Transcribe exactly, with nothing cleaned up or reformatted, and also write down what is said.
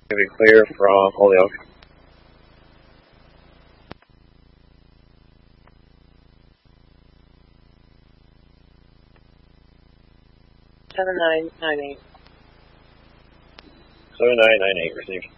Give it clear from Holyoke. Seven nine nine eight. Seven nine nine eight received.